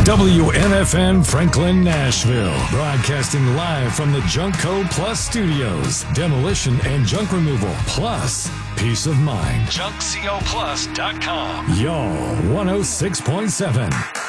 WNFN Franklin, Nashville. Broadcasting live from the Junkco Plus Studios. Demolition and junk removal plus peace of mind. JunkCoPlus.com. Y'all 106.7.